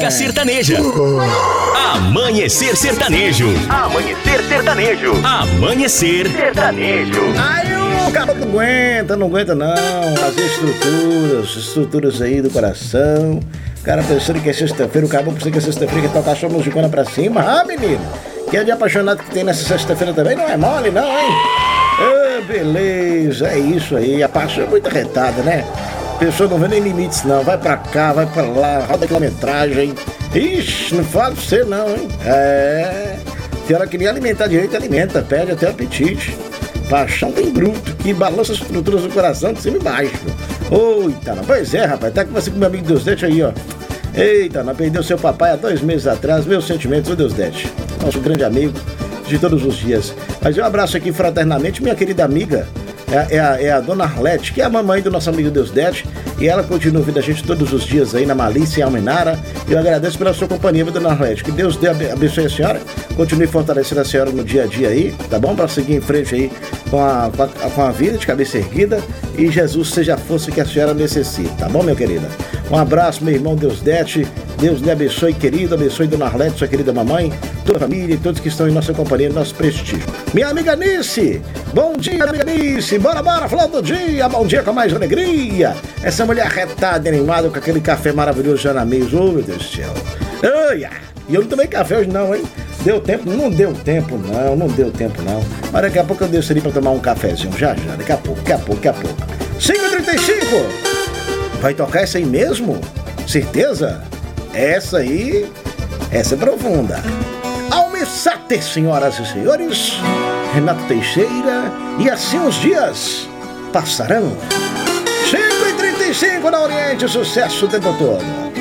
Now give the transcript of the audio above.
música sertaneja. Amanhecer Sertanejo. Amanhecer Sertanejo. Amanhecer Sertanejo. Aí o cara não aguenta não. As estruturas aí do coração. O cara pensando que é sexta-feira, o cara pensando que é sexta-feira, que tocar só musicona pra cima. Ah, menino, que é de apaixonado que tem nessa sexta-feira também, não é mole não, hein? Ah, beleza, é isso aí. A paixão é muito arretada, né? A pessoa não vê nem limites não, vai pra cá, vai pra lá, roda quilometragem. Ixi, não fala pra você não, hein? Tem hora que nem alimentar direito, alimenta, perde até apetite. Paixão tem bruto, que balança as estruturas do coração de cima e baixo. Eita, não. Pois é, rapaz, tá com você com meu amigo Deus Dete aí, ó. Eita, não, perdeu seu papai há 2 meses atrás, meus sentimentos, ô Deus Dete. Nosso grande amigo de todos os dias. Mas um abraço aqui fraternamente, minha querida amiga, é a dona Arlete, que é a mamãe do nosso amigo Deus Dete, e ela continua ouvindo a gente todos os dias aí na Malícia e Almenara. Eu agradeço pela sua companhia, dona Arlete. Que Deus abençoe a senhora, continue fortalecendo a senhora no dia a dia aí, tá bom? Pra seguir em frente aí com a vida de cabeça erguida, e Jesus seja a força que a senhora necessita, tá bom, minha querida? Um abraço, meu irmão Deus Dete. Deus lhe abençoe, querido, abençoe dona Arlete, sua querida mamãe, toda a família e todos que estão em nossa companhia, em nosso prestígio. Minha amiga Nice, bom dia, amiga Nice, bora, flor do dia, bom dia com mais alegria. Essa mulher retada, animada, com aquele café maravilhoso já na mesa, oh meu Deus do céu. Ai, e eu não tomei café hoje não, hein? Deu tempo? Não deu tempo não. Mas daqui a pouco eu desço ali pra tomar um cafezinho, já, daqui a pouco. 5h35, vai tocar essa aí mesmo? Certeza? Essa é profunda. Almessate, senhoras e senhores, Renato Teixeira, e assim os dias passarão. 5h35 na Oriente, sucesso o tempo todo.